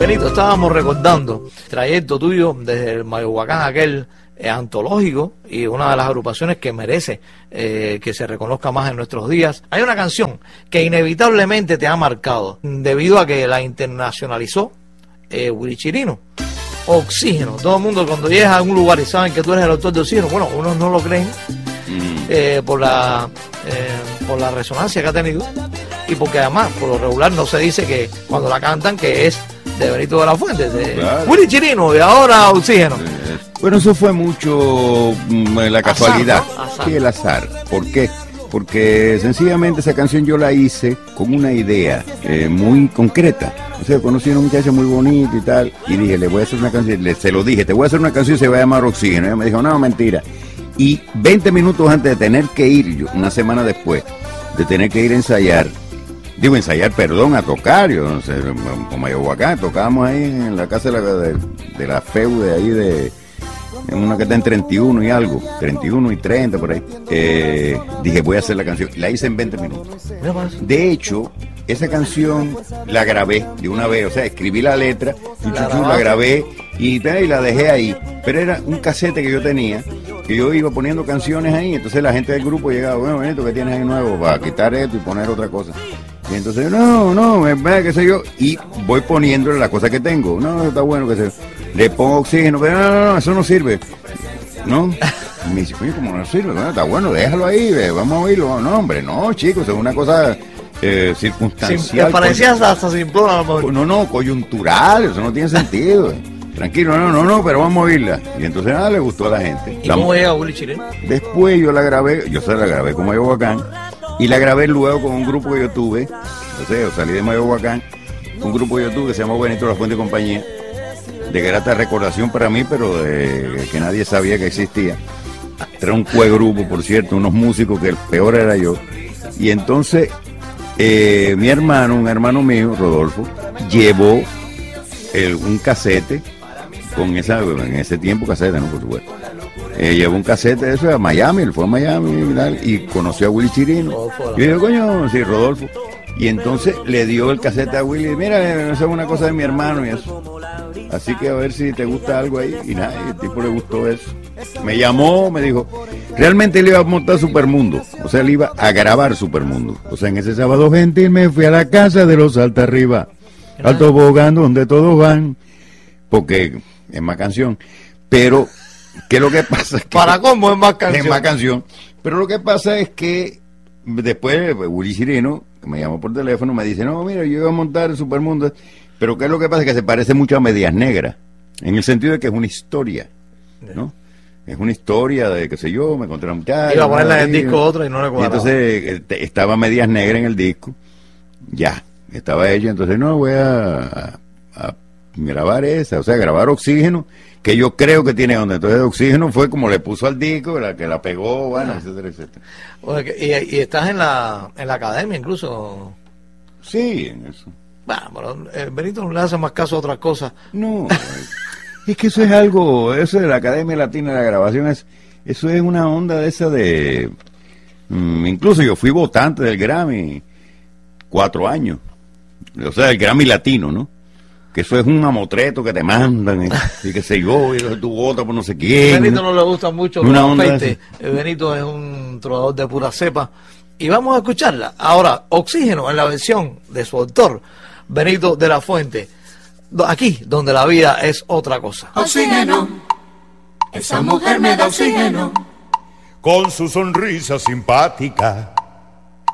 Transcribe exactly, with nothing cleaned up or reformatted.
Benito, estábamos recordando el trayecto tuyo desde el Mayohuacán aquel eh, antológico y una de las agrupaciones que merece eh, que se reconozca más en nuestros días. Hay una canción que inevitablemente te ha marcado debido a que la internacionalizó eh, Willy Chirino. Oxígeno. Todo el mundo cuando llegas a un lugar y saben que tú eres el autor de Oxígeno, bueno, unos no lo creen eh, por la eh, por la resonancia que ha tenido y porque además por lo regular no se dice que cuando la cantan que es de Benito de la Fuente, de claro. Willy Chirino y ahora Oxígeno. Bueno, eso fue mucho mm, la casualidad, azar, ¿no? Azar. Sí, el azar. ¿Por qué? Porque sencillamente esa canción yo la hice con una idea eh, muy concreta. O sea, conocí a una muchacha muy bonita y tal, y dije, le voy a hacer una canción, le, se lo dije, te voy a hacer una canción y se va a llamar Oxígeno. Y ella me dijo, no, mentira. Y veinte minutos antes de tener que ir, yo, una semana después, de tener que ir a ensayar, digo ensayar, perdón, a tocar, yo no sé, como Mayohuacán, tocábamos ahí en la casa de la, de, de la F E U de ahí de... en una que está en treinta y uno y algo, treinta y uno y treinta por ahí, eh, dije voy a hacer la canción, la hice en veinte minutos. De hecho, esa canción la grabé de una vez, o sea, escribí la letra, la, chuchu, la grabé y, y la dejé ahí, pero era un casete que yo tenía, que yo iba poniendo canciones ahí, entonces la gente del grupo llegaba, bueno, Benito, ¿qué tienes ahí nuevo? Para quitar esto y poner otra cosa. Y entonces, no, no, qué sé yo, y voy poniéndole la cosa que tengo, no, está bueno que se... Le pongo Oxígeno, pero no, no, no, eso no sirve. ¿No? Y me dice, oye, ¿cómo no sirve? Bueno, está bueno, déjalo ahí, ve, vamos a oírlo. No, hombre, no, chicos, es una cosa eh, circunstancial. Me parecía hasta, hasta simplona. No, no, coyuntural, eso no tiene sentido. Tranquilo, no, no, no, pero vamos a oírla. Y entonces nada, le gustó a la gente. ¿Y la cómo llega Willy Chirino? Después yo la grabé, yo se la grabé con Mayohuacán, y la grabé luego con un grupo que yo tuve, o sea, yo salí de Mayohuacán, un grupo que yo tuve que se llamó Benito de la Fuente y Compañía, de grata recordación para mí, pero de que nadie sabía que existía. Era un cuegrupo, por cierto, unos músicos que el peor era yo. Y entonces eh, mi hermano, un hermano mío, Rodolfo, llevó el, un casete con esa, en ese tiempo casete, ¿no? Por supuesto. Eh, llevó un casete de eso a Miami, él fue a Miami y, tal, y conoció a Willy Chirino. Y yo digo, coño, sí, Rodolfo. Y entonces le dio el casete a Willy, mira, eso es una cosa de mi hermano y eso. Así que a ver si te gusta algo ahí. Y nada, y el tipo le gustó eso. Me llamó, me dijo, realmente él iba a montar Supermundo. O sea, él iba a grabar Supermundo. O sea, en ese sábado gentil me fui a la casa de los Alta Arriba, al tobogán donde todos van. Porque es más canción. Pero, ¿qué es lo que pasa? Es que para cómo es más canción. Es más canción. Pero lo que pasa es que después Willy Chirino, que me llamó por teléfono, me dice, no, mira, yo iba a montar el Supermundo. Pero ¿qué es lo que pasa? Es que se parece mucho a Medias Negras, en el sentido de que es una historia, ¿no? Es una historia de, qué sé yo, me encontré a una muchacha. Iba a ponerle en el disco otra y no le cuadraba. Y entonces estaba Medias Negras en el disco, ya, estaba ella, entonces no, voy a, a, a grabar esa, o sea, grabar Oxígeno, que yo creo que tiene onda. Entonces Oxígeno fue como le puso al disco, la que la pegó, bueno, ah. etcétera, etcétera. Oye, y, y estás en la, en la academia incluso. Sí, en eso. Bueno, eh, Benito no le hace más caso a otras cosas. No, es que eso es algo, eso de la Academia Latina de la Grabación, es, eso es una onda de esa de... Mm, incluso yo fui votante del Grammy cuatro años, o sea, del Grammy Latino, ¿no? Que eso es un mamotreto que te mandan, y, y que sé yo, y tú votas por no sé quién. Benito no le gusta mucho una onda de... Benito es un trovador de pura cepa. Y vamos a escucharla. Ahora, Oxígeno en la versión de su autor, Benito de la Fuente. Aquí, donde la vida es otra cosa. Oxígeno, esa mujer me da oxígeno. Con su sonrisa simpática,